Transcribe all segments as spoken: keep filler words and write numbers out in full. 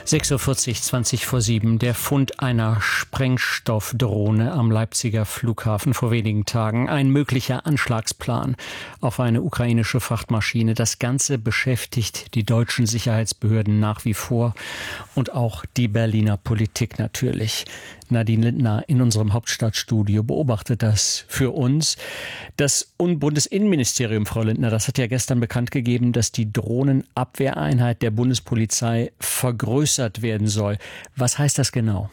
sechs Uhr vierzig, zwanzig vor sieben. Der Fund einer Sprengstoffdrohne am Leipziger Flughafen vor wenigen Tagen. Ein möglicher Anschlagsplan auf eine ukrainische Frachtmaschine. Das Ganze beschäftigt die deutschen Sicherheitsbehörden nach wie vor und auch die Berliner Politik natürlich. Nadine Lindner in unserem Hauptstadtstudio beobachtet das für uns. Das Bundesinnenministerium, Frau Lindner, das hat ja gestern bekannt gegeben, dass die Drohnenabwehreinheit der Bundespolizei vergrößert werden soll. Was heißt das genau?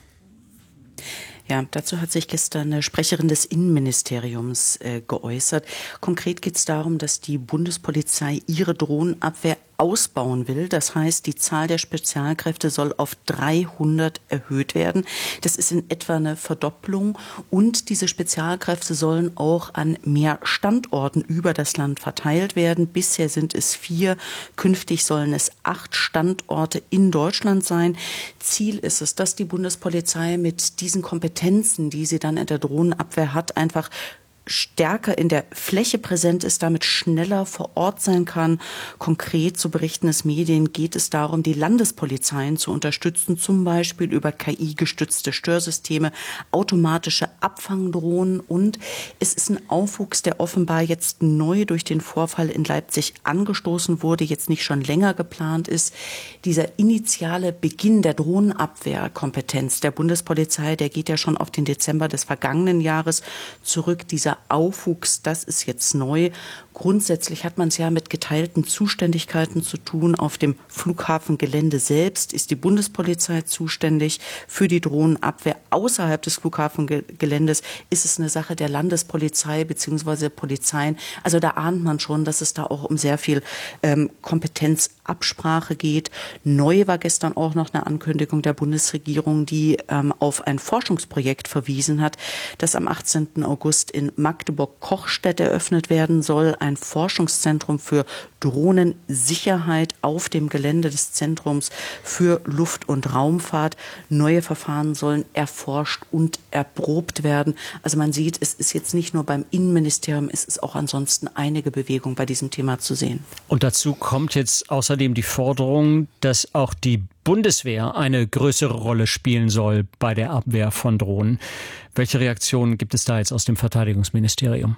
Ja, dazu hat sich gestern eine Sprecherin des Innenministeriums äh, geäußert. Konkret geht es darum, dass die Bundespolizei ihre Drohnenabwehr ausbauen will. Das heißt, die Zahl der Spezialkräfte soll auf dreihundert erhöht werden. Das ist in etwa eine Verdopplung. Und diese Spezialkräfte sollen auch an mehr Standorten über das Land verteilt werden. Bisher sind es vier. Künftig sollen es acht Standorte in Deutschland sein. Ziel ist es, dass die Bundespolizei mit diesen Kompetenzen, die sie dann in der Drohnenabwehr hat, einfach stärker in der Fläche präsent ist, damit schneller vor Ort sein kann. Konkret, so berichten es Medien, geht es darum, die Landespolizeien zu unterstützen, zum Beispiel über K I-gestützte Störsysteme, automatische Abfangdrohnen. Und es ist ein Aufwuchs, der offenbar jetzt neu durch den Vorfall in Leipzig angestoßen wurde, jetzt nicht schon länger geplant ist. Dieser initiale Beginn der Drohnenabwehrkompetenz der Bundespolizei, der geht ja schon auf den Dezember des vergangenen Jahres zurück. Dieser Aufwuchs, das ist jetzt neu. Grundsätzlich hat man es ja mit geteilten Zuständigkeiten zu tun. Auf dem Flughafengelände selbst ist die Bundespolizei zuständig für die Drohnenabwehr. Außerhalb des Flughafengeländes ist es eine Sache der Landespolizei bzw. Polizeien. Also da ahnt man schon, dass es da auch um sehr viel ähm, Kompetenzabsprache geht. Neu war gestern auch noch eine Ankündigung der Bundesregierung, die ähm, auf ein Forschungsprojekt verwiesen hat, das am achtzehnten August in Magdeburg-Kochstedt eröffnet werden soll. Ein Forschungszentrum für Drohnensicherheit auf dem Gelände des Zentrums für Luft- und Raumfahrt. Neue Verfahren sollen erforscht und erprobt werden. Also man sieht, es ist jetzt nicht nur beim Innenministerium, es ist auch ansonsten einige Bewegung bei diesem Thema zu sehen. Und dazu kommt jetzt außerdem die Forderung, dass auch die Bundeswehr eine größere Rolle spielen soll bei der Abwehr von Drohnen. Welche Reaktionen gibt es da jetzt aus dem Verteidigungsministerium?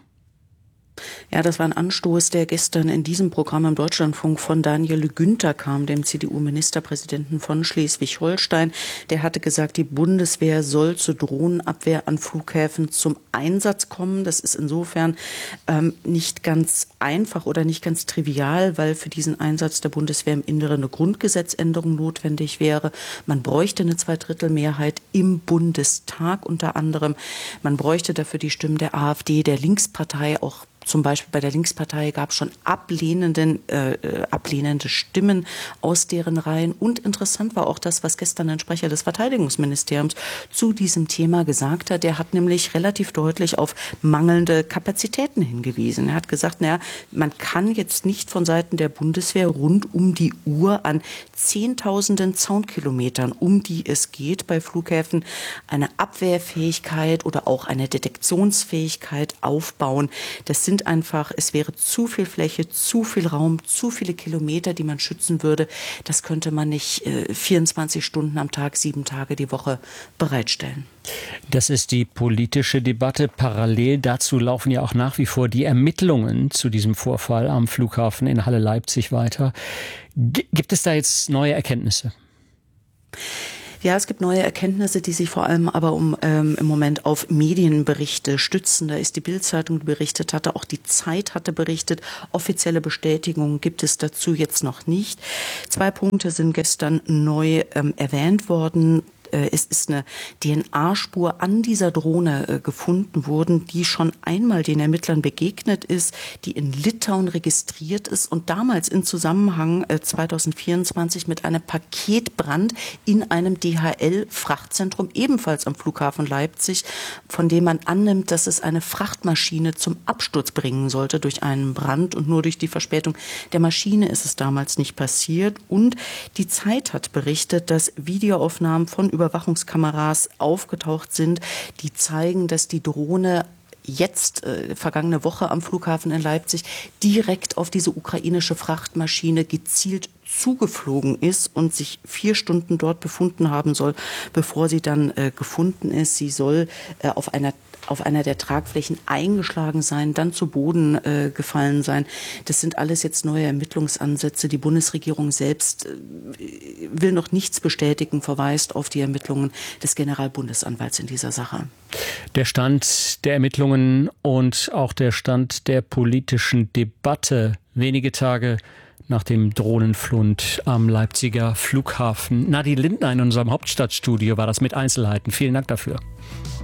Ja, das war ein Anstoß, der gestern in diesem Programm im Deutschlandfunk von Daniel Günther kam, dem C D U-Ministerpräsidenten von Schleswig-Holstein. Der hatte gesagt, die Bundeswehr soll zur Drohnenabwehr an Flughäfen zum Einsatz kommen. Das ist insofern ähm, nicht ganz einfach oder nicht ganz trivial, weil für diesen Einsatz der Bundeswehr im Inneren eine Grundgesetzänderung notwendig wäre. Man bräuchte eine Zweidrittelmehrheit im Bundestag unter anderem. Man bräuchte dafür die Stimmen der AfD, der Linkspartei, auch zum Beispiel bei der Linkspartei gab es schon ablehnenden, äh, ablehnende Stimmen aus deren Reihen. Und interessant war auch das, was gestern ein Sprecher des Verteidigungsministeriums zu diesem Thema gesagt hat. Der hat nämlich relativ deutlich auf mangelnde Kapazitäten hingewiesen. Er hat gesagt, naja, man kann jetzt nicht von Seiten der Bundeswehr rund um die Uhr an Zehntausenden Zaunkilometern, um die es geht bei Flughäfen, eine Abwehrfähigkeit oder auch eine Detektionsfähigkeit aufbauen. Das sind einfach, es wäre zu viel Fläche, zu viel Raum, zu viele Kilometer, die man schützen würde. Das könnte man nicht äh, vierundzwanzig Stunden am Tag, sieben Tage die Woche bereitstellen. Das ist die politische Debatte. Parallel dazu laufen ja auch nach wie vor die Ermittlungen zu diesem Vorfall am Flughafen in Halle-Leipzig weiter. G- gibt es da jetzt neue Erkenntnisse? Ja, es gibt neue Erkenntnisse, die sich vor allem aber um ähm, im Moment auf Medienberichte stützen. Da ist die Bild-Zeitung, die berichtet hatte, auch die Zeit hatte berichtet. Offizielle Bestätigungen gibt es dazu jetzt noch nicht. Zwei Punkte sind gestern neu ähm, erwähnt worden. Es ist eine D N A-Spur an dieser Drohne äh, gefunden worden, die schon einmal den Ermittlern begegnet ist, die in Litauen registriert ist und damals in Zusammenhang äh, zweitausendvierundzwanzig mit einem Paketbrand in einem D H L-Frachtzentrum, ebenfalls am Flughafen Leipzig, von dem man annimmt, dass es eine Frachtmaschine zum Absturz bringen sollte durch einen Brand, und nur durch die Verspätung der Maschine ist es damals nicht passiert. Und die Zeit hat berichtet, dass Videoaufnahmen von Überwachungskameras aufgetaucht sind, die zeigen, dass die Drohne jetzt äh, vergangene Woche am Flughafen in Leipzig direkt auf diese ukrainische Frachtmaschine gezielt zugeflogen ist und sich vier Stunden dort befunden haben soll, bevor sie dann äh, gefunden ist. Sie soll äh, auf einer auf einer der Tragflächen eingeschlagen sein, dann zu Boden äh, gefallen sein. Das sind alles jetzt neue Ermittlungsansätze. Die Bundesregierung selbst äh, will noch nichts bestätigen, verweist auf die Ermittlungen des Generalbundesanwalts in dieser Sache. Der Stand der Ermittlungen und auch der Stand der politischen Debatte wenige Tage nach dem Drohnenflug am Leipziger Flughafen. Nadine Lindner in unserem Hauptstadtstudio war das mit Einzelheiten. Vielen Dank dafür.